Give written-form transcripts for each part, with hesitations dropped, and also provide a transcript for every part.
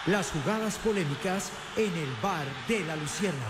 Las jugadas polémicas en el bar de la Luciérnaga.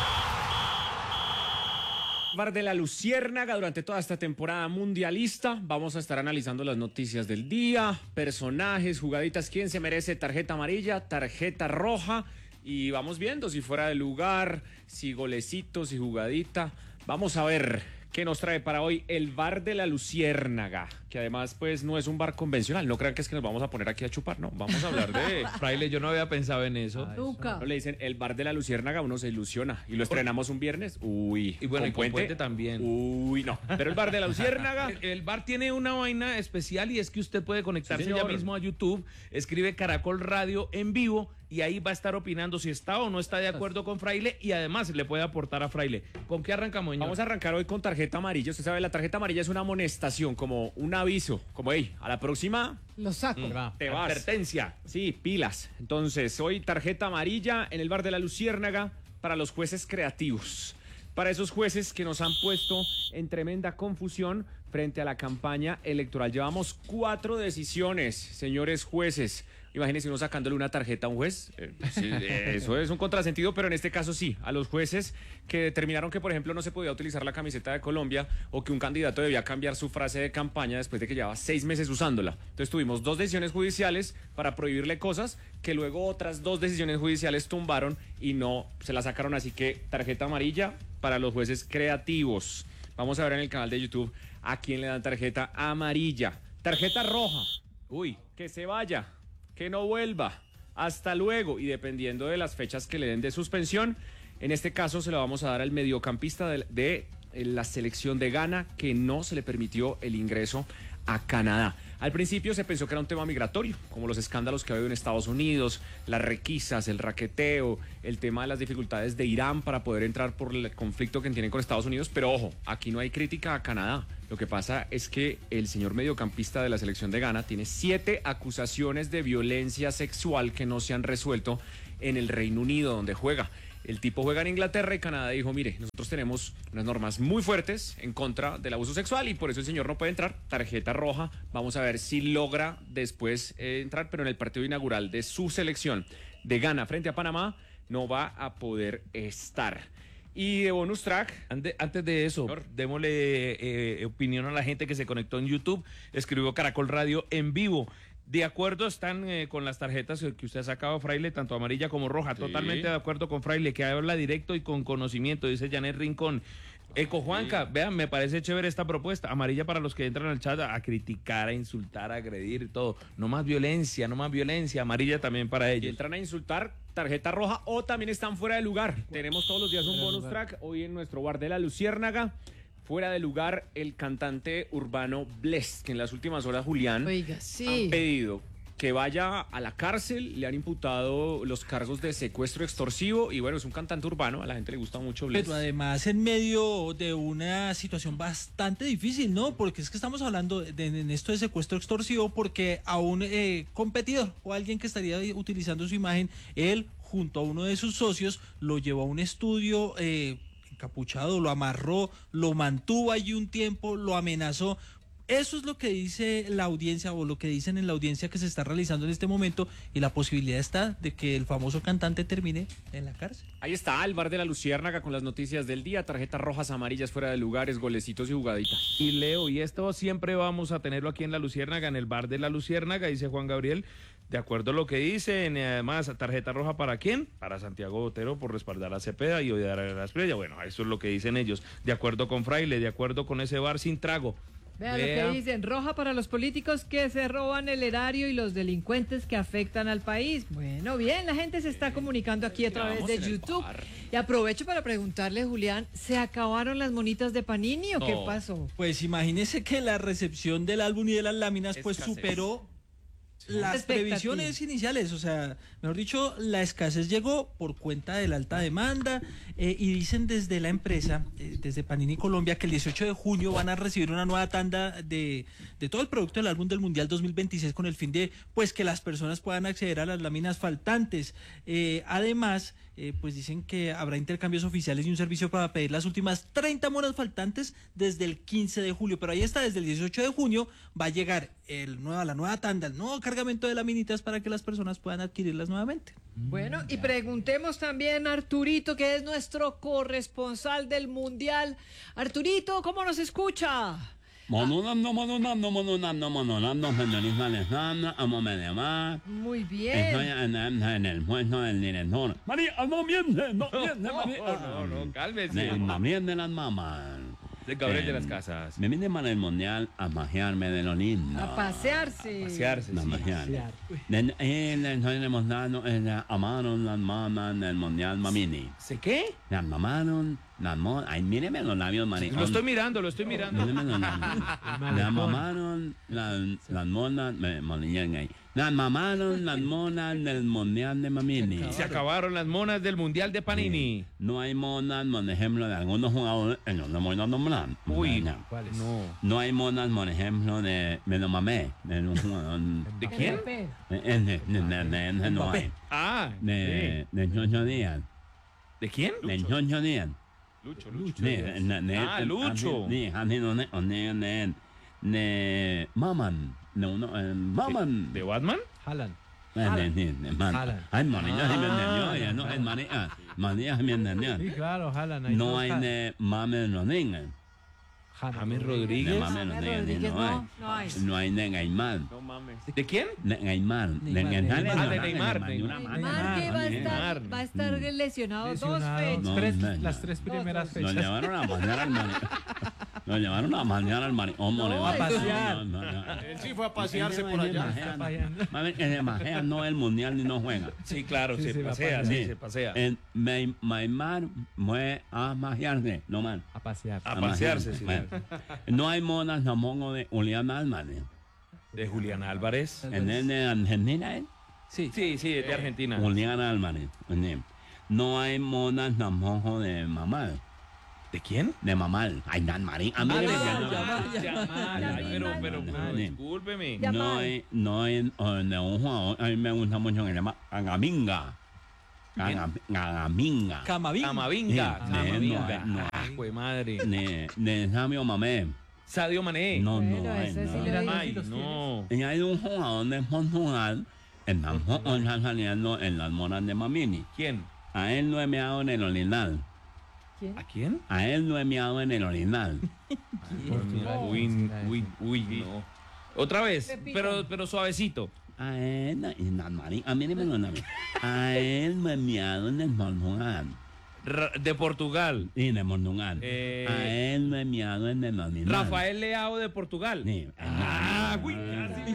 Bar de la Luciérnaga, durante toda esta temporada mundialista vamos a estar analizando las noticias del día, personajes, jugaditas, quién se merece tarjeta amarilla, tarjeta roja, y vamos viendo si fuera de lugar, si golecitos, si jugadita. Vamos a ver qué nos trae para hoy el Bar de la Luciérnaga, que además pues no es un bar convencional. No crean que es que nos vamos a poner aquí a chupar, no, vamos a hablar de... Fraile, yo no había pensado en eso. No, le dicen el Bar de la Luciérnaga, uno se ilusiona, y lo estrenamos un viernes, uy. Y bueno, con puente también. Uy, no, pero el Bar de la Luciérnaga... El bar tiene una vaina especial, y es que usted puede conectarse ya mismo a YouTube, escribe Caracol Radio en vivo, y ahí va a estar opinando si está o no está de acuerdo con Fraile, y además le puede aportar a Fraile. ¿Con qué arrancamos, señor? Vamos a arrancar hoy con tarjeta amarilla. Usted sabe, la tarjeta amarilla es una amonestación, como un aviso, como, hey, a la próxima... Lo saco. Te vas. Advertencia. Sí, pilas. Entonces, hoy tarjeta amarilla en el Bar de la Luciérnaga para los jueces creativos. Para esos jueces que nos han puesto en tremenda confusión frente a la campaña electoral. Llevamos 4 decisiones, señores jueces. Imagínense uno sacándole una tarjeta a un juez. Sí, eso es un contrasentido, pero en este caso sí, a los jueces que determinaron que, por ejemplo, no se podía utilizar la camiseta de Colombia, o que un candidato debía cambiar su frase de campaña después de que llevaba 6 meses usándola. Entonces tuvimos 2 decisiones judiciales para prohibirle cosas que luego otras 2 decisiones judiciales tumbaron y no se la sacaron. Así que tarjeta amarilla para los jueces creativos. Vamos a ver en el canal de YouTube a quién le dan tarjeta amarilla. Tarjeta roja. Uy, que se vaya, que no vuelva, hasta luego. Y dependiendo de las fechas que le den de suspensión, en este caso se lo vamos a dar al mediocampista de la selección de Ghana, que no se le permitió el ingreso a Canadá. Al principio se pensó que era un tema migratorio, como los escándalos que ha habido en Estados Unidos, las requisas, el raqueteo, el tema de las dificultades de Irán para poder entrar por el conflicto que tienen con Estados Unidos. Pero ojo, aquí no hay crítica a Canadá. Lo que pasa es que el señor mediocampista de la selección de Ghana tiene 7 acusaciones de violencia sexual que no se han resuelto en el Reino Unido, donde juega. El tipo juega en Inglaterra, y Canadá dijo, mire, nosotros tenemos unas normas muy fuertes en contra del abuso sexual, y por eso el señor no puede entrar. Tarjeta roja. Vamos a ver si logra después entrar, pero en el partido inaugural de su selección de Ghana frente a Panamá no va a poder estar. Y de bonus track, antes de eso, démosle opinión a la gente que se conectó en YouTube. Escribió Caracol Radio en vivo. De acuerdo están con las tarjetas que usted ha sacado, Fraile, tanto amarilla como roja. Sí. Totalmente de acuerdo con Fraile, que habla directo y con conocimiento, dice Janet Rincón. Eco Juanca, sí. Vean, me parece chévere esta propuesta. Amarilla para los que entran al chat a criticar, a insultar, a agredir y todo. No más violencia, no más violencia. Amarilla también para ellos. Y entran a insultar, tarjeta roja, o también están fuera de lugar. Tenemos todos los días un bonus track. Hoy en nuestro Bar de la Luciérnaga, fuera de lugar, el cantante urbano Bless, que en las últimas horas, Julián, oiga, sí, han pedido que vaya a la cárcel. Le han imputado los cargos de secuestro extorsivo, y bueno, es un cantante urbano, a la gente le gusta mucho Bless. Pero además en medio de una situación bastante difícil, ¿no? Porque es que estamos hablando en esto de secuestro extorsivo, porque a un competidor o alguien que estaría utilizando su imagen, él junto a uno de sus socios lo llevó a un estudio encapuchado, lo amarró, lo mantuvo allí un tiempo, lo amenazó. Eso es lo que dice la audiencia, o lo que dicen en la audiencia que se está realizando en este momento, y la posibilidad está de que el famoso cantante termine en la cárcel. Ahí está el Bar de la Luciérnaga con las noticias del día, tarjetas rojas, amarillas, fuera de lugares, golecitos y jugaditas. Y Leo, y esto siempre vamos a tenerlo aquí en la Luciérnaga, en el Bar de la Luciérnaga, dice Juan Gabriel. De acuerdo a lo que dicen, además, tarjeta roja ¿para quién? Para Santiago Botero por respaldar a Cepeda y odiar a Asprilla. Bueno, eso es lo que dicen ellos. De acuerdo con Fraile, de acuerdo con ese bar sin trago. Vea lo que dicen, roja para los políticos que se roban el erario y los delincuentes que afectan al país. Bueno, bien, la gente se está comunicando aquí a través de YouTube. Y aprovecho para preguntarle, Julián, ¿se acabaron las monitas de Panini o qué pasó? Pues imagínese que la recepción del álbum y de las láminas pues superó las previsiones iniciales. O sea, mejor dicho, la escasez llegó por cuenta de la alta demanda, y dicen desde la empresa, desde Panini Colombia, que el 18 de junio van a recibir una nueva tanda de todo el producto del álbum del Mundial 2026, con el fin de pues que las personas puedan acceder a las láminas faltantes. Además, pues dicen que habrá intercambios oficiales y un servicio para pedir las últimas 30 monas faltantes desde el 15 de julio. Pero ahí está, desde el 18 de junio va a llegar la nueva tanda, el nuevo cargamento cargamento de laminitas para que las personas puedan adquirirlas nuevamente. Bueno, y preguntemos también a Arturito, que es nuestro corresponsal del Mundial. Arturito, ¿cómo nos escucha? Muy bien. En el puesto del director. María, no miente, no miente, María. No, cálmese. También de las mamás. De Gabriel de las Casas. Me vine para el mundial a pasearme de lo lindo. A pasearse. Pasearse, A sí. pasear. Estoy demostrando, amaron las mamás del mundial Mamini. ¿Se qué? Las mamaron, ay, míreme los labios, maricón. Lo estoy mirando. Míreme los labios. Las mamaron, las monas, las mamaron las monas del mundial de Mamini. Se acabaron las monas del Mundial de Panini. No hay monas, por ejemplo, de algunos jugadores, no me voy a nombrar. Uy, No. no. No hay monas, por ejemplo, de me lo mamé. De un jugador. ¿De quién? No hay. Ah, De Chocho Díaz. ¿de quién? De Chocho Díaz. Lucho. Ah, Lucho. De Maman. Maman. ¿De Batman? Haaland. Ay, María, si me entendió. No, es María, si me entendió. Sí, claro, Haaland. No hay de Mamen Rodríguez. James De Rodríguez. Mamen Rodríguez no hay. no hay. No hay de Neymar. No mames. ¿De quién? Neymar. Ah, de Neymar. Neymar, que va a estar lesionado 2 Lesionado. fechas. No, Las tres primeras Nos fechas. llevaron a mañana al maricón. Nos llevaron a mañana al maricón. A pasear. Él sí fue a pasearse por allá. Mami, que se pasea no el mundial ni no juega. Sí, claro, Sí, se se va pasea, a sí, pasear. se pasea. Neymar fue a pasearse, no man. A pasear. A pasearse, sí. Bueno, no hay monas tampoco de Julián Álvarez. De Julián Álvarez. En el de Argentina, ¿eh? Sí, es de Argentina. Julián Álvarez. No hay monas tampoco de mamá. ¿De quién? De mamal. Ay, Dan Marín. A mí me Yamal. Ay, pero discúlpeme. Yamal. No hay de un jugador. A mí me gusta mucho que se llama Agaminga. Agaminga. Camavinga. No. Ah, jue madre. De Sabio Mamé. Sadio Mané. No, Bueno, no hay. ese sí No. le digo. Ay, no. Y hay un jugador de Portugal. El tampoco está saliendo en las monas de Mamini. ¿Quién? A él lo he meado en el orinal. ¿A quién? A él lo he meado en el orinal. Uy, no. Otra vez, Repita. pero suavecito. A él, a mí me lo nombra. A él me he meado en el Portugal. De Portugal. Sí, de Portugal. A él me he meado en el orinal. Rafael Leao de Portugal. Sí, Uy, casi.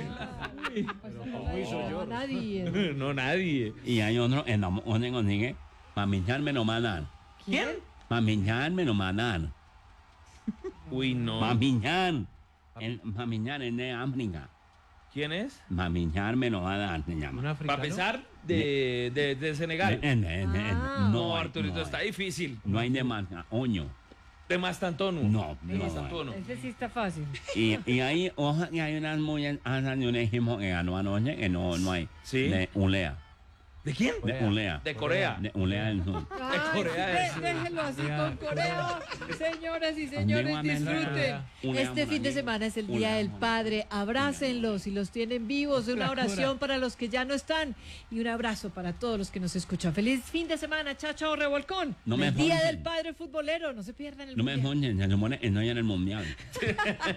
No, nadie. No, nadie. y hay otro en la donde consigue. Para mincharme no van a dar. ¿Quién? Para mincharme no van a dar. Uy, no. Para minchar. Para minchar es de África. ¿Quién es? Para mincharme no va a dar, se Un llama. Para africano. pesar de Senegal. No, hay, Arturito, no está hay. difícil. No hay de más oño. De Mastantonu. No, De no. Mastantonu. Ese sí está fácil. Y ahí, ojalá que hay unas mujeres de un equipo que ganó anoche, que no hay. Sí. De Ulea. ¿De quién? De Ulea. De Corea. De Ulea del Sur. Ay, Corea del sí, Sur. déjenlo así con Corea. Señoras y señores, disfruten. Este fin de semana es el Día del Padre. Abrácenlos si los tienen vivos. Una oración para los que ya no están. Y un abrazo para todos los que nos escuchan. Feliz fin de semana. Chao, chao, revolcón. No me El Día joden. del Padre futbolero. No se pierdan el No me mundial. enfoñen, se supone que no hay en el mundial.